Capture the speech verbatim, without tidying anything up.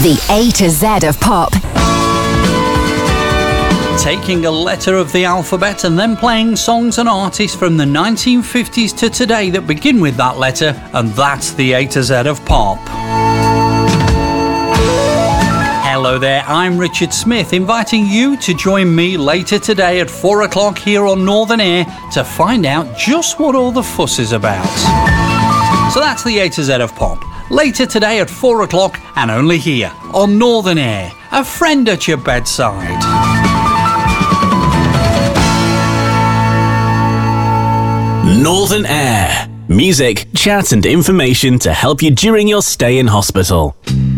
The A to Z of pop. Taking a letter of the alphabet and then playing songs and artists from the nineteen fifties to today that begin with that letter, and that's the A to Z of pop. Hello there, I'm Richard Smith, inviting you to join me later today at four o'clock here on Northern Air to find out just what all the fuss is about. So that's the A to Z of pop. Later today at four o'clock and only here on Northern Air, a friend at your bedside. Northern Air. Music, chat and information to help you during your stay in hospital.